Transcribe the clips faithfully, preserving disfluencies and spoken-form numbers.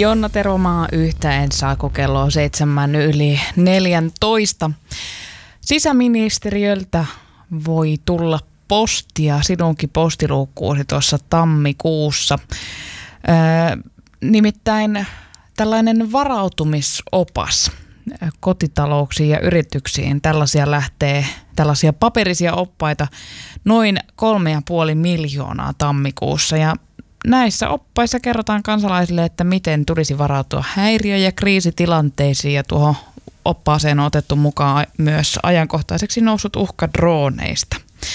Jonna Teromaa yhtä en saako kello seitsemän yli neljäntoista. Sisäministeriöltä voi tulla postia sinunkin postiluukkuusi tuossa tammikuussa. Öö, nimittäin tällainen varautumisopas kotitalouksiin ja yrityksiin. Tällaisia lähtee, tällaisia paperisia oppaita noin kolme ja puoli miljoonaa tammikuussa. Ja näissä oppaissa kerrotaan kansalaisille, että miten tulisi varautua häiriö- ja kriisitilanteisiin, ja tuohon oppaaseen on otettu mukaan myös ajankohtaiseksi noussut uhka drooneista.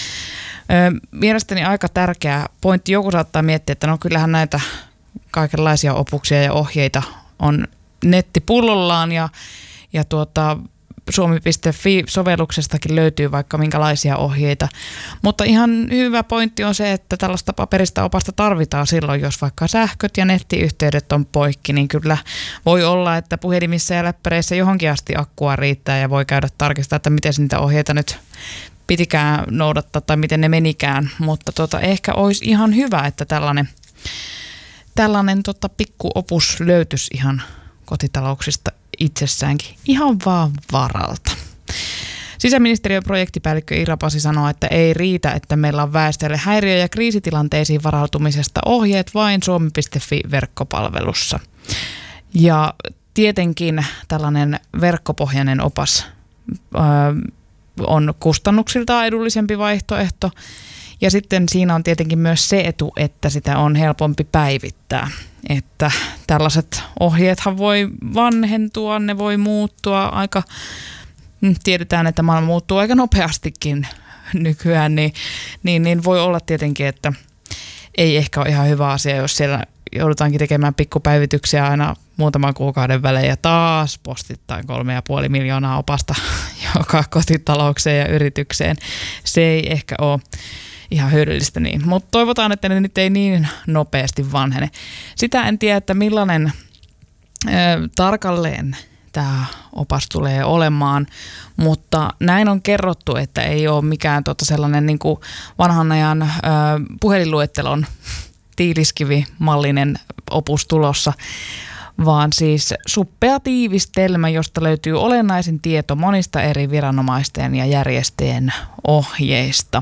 Öö, mielestäni aika tärkeä pointti. Joku saattaa miettiä, että no kyllähän näitä kaikenlaisia opuksia ja ohjeita on nettipullollaan ja, ja tuota, suomi piste fi-sovelluksestakin löytyy vaikka minkälaisia ohjeita. Mutta ihan hyvä pointti on se, että tällaista paperista opasta tarvitaan silloin, jos vaikka sähköt ja nettiyhteydet on poikki, niin kyllä voi olla, että puhelimissa ja läppäreissä johonkin asti akkua riittää ja voi käydä tarkistaa, että miten niitä ohjeita nyt pitikään noudattaa tai miten ne menikään. Mutta tota, ehkä olisi ihan hyvä, että tällainen, tällainen tota, pikkuopus löytyisi ihan kotitalouksista itsessäänkin ihan vaan varalta. Sisäministeriön projektipäällikkö Ira Pasi sanoo, että ei riitä, että meillä on väestölle häiriö- ja kriisitilanteisiin varautumisesta ohjeet vain suomi piste fi-verkkopalvelussa. Ja tietenkin tällainen verkkopohjainen opas ö, on kustannuksiltaan edullisempi vaihtoehto. Ja sitten siinä on tietenkin myös se etu, että sitä on helpompi päivittää. Että tällaiset ohjeethan voi vanhentua, ne voi muuttua aika, tiedetään, että maailma muuttuu aika nopeastikin nykyään, niin, niin, niin voi olla tietenkin, että ei ehkä ole ihan hyvä asia, jos siellä joudutaankin tekemään pikkupäivityksiä aina muutaman kuukauden välein ja taas postittain kolme ja puoli miljoonaa opasta joka kotitaloukseen ja yritykseen. Se ei ehkä ole ihan hyödyllistä niin, mutta toivotaan, että ne nyt ei niin nopeasti vanhene. Sitä en tiedä, että millainen ö, tarkalleen tämä opas tulee olemaan, mutta näin on kerrottu, että ei ole mikään tota sellainen niin kuin vanhan ajan ö, puhelinluettelon tiiliskivimallinen opus tulossa, vaan siis suppea tiivistelmä, josta löytyy olennaisin tieto monista eri viranomaisten ja järjestöjen ohjeista.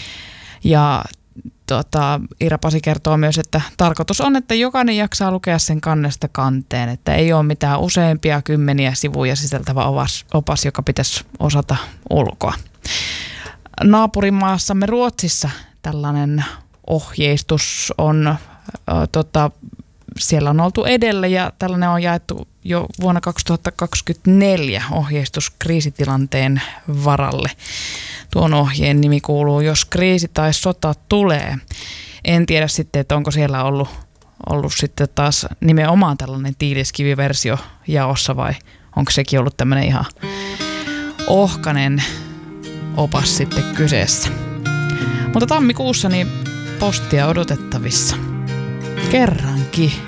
Ja tota, Ira Pasi kertoo myös, että tarkoitus on, että jokainen jaksaa lukea sen kannesta kanteen, että ei ole mitään useampia kymmeniä sivuja sisältävä opas, opas joka pitäisi osata ulkoa. Naapurimaassamme Ruotsissa tällainen ohjeistus on, ä, tota, siellä on oltu edellä ja tällainen on jaettu jo vuonna kaksituhattakaksikymmentäneljä ohjeistus kriisitilanteen varalle. Tuon ohjeen nimi kuuluu, jos kriisi tai sota tulee. En tiedä sitten, että onko siellä ollut, ollut sitten taas nimenomaan tällainen tiiliskiviversio jaossa vai onko sekin ollut tämmöinen ihan ohkainen opas sitten kyseessä. Mutta tammikuussa niin postia odotettavissa. Kerrankin.